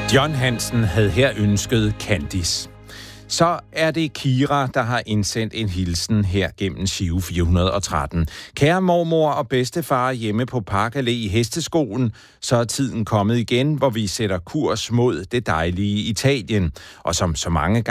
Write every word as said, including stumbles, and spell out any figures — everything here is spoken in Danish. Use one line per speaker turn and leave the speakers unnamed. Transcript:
John Hansen havde her ønsket Candice. Så er det Kira, der har indsendt en hilsen her gennem Giro fire hundrede og tretten. Kære mormor og bedstefar hjemme på Park Allé i Hesteskolen, så er tiden kommet igen, hvor vi sætter kurs mod det dejlige Italien. Og som så mange